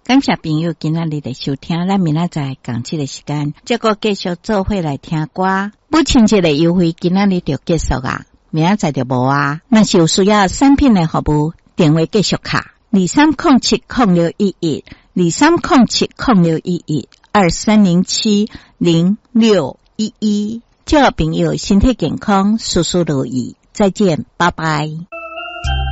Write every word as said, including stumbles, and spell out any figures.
感谢朋友今仔日的收听，咱明仔载同这个时间，结果继续做伙来听歌。母亲节的优惠今仔日就结束啊，明仔载就无啊。若是有需要产品的服务，电话继续卡二三零七零六一一二三零七零六一一二三零七零六一一。祝朋友身体健康，事事如意。再见，拜拜。